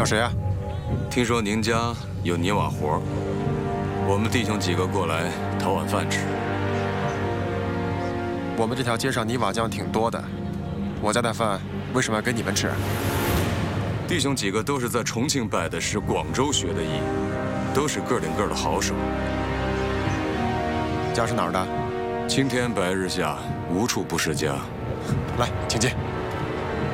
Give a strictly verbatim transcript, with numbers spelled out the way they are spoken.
找谁啊？ 听说您家有泥瓦活，我们弟兄几个过来讨碗饭吃。 我们这条街上泥瓦匠挺多的，我家的饭为什么要给你们吃？ 弟兄几个都是在重庆拜的师，广州学的艺，都是个顶个的好手。 家是哪儿的？ 青天白日下，无处不是家。 来，请进。